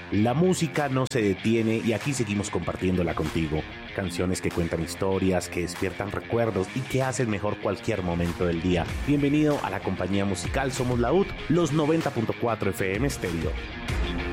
La música no se detiene y aquí seguimos compartiéndola contigo. Canciones que cuentan historias, que despiertan recuerdos y que hacen mejor cualquier momento del día. Bienvenido a la compañía musical Somos la UT, los 90.4 FM Stereo.